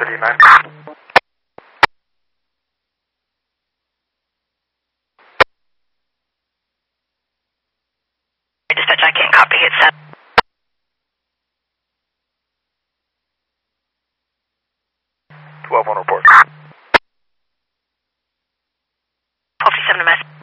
39. Dispatch, I can't copy. Hit set. 12 on report. 1257 to mess.